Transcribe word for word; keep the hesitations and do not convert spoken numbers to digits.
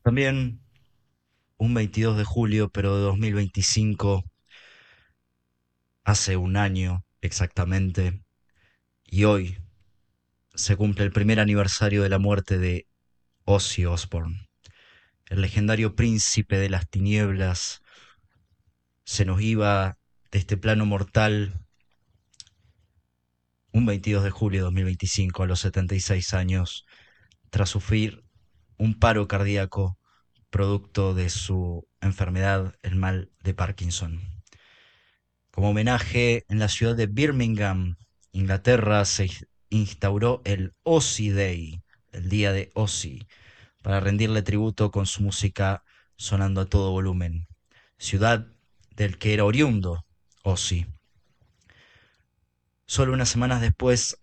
También un veintidós de julio, pero de dos mil veinticinco, hace un año exactamente, y hoy se cumple el primer aniversario de la muerte de Ozzy Osbourne. El legendario príncipe de las tinieblas se nos iba de este plano mortal un veintidós de julio de dos mil veinticinco a los setenta y seis años, tras sufrir un paro cardíaco producto de su enfermedad, el mal de Parkinson. Como homenaje, en la ciudad de Birmingham, Inglaterra, se instauró el Ozzy Day, el día de Ozzy, para rendirle tributo con su música sonando a todo volumen. Ciudad del que era oriundo Ozzy. Solo unas semanas después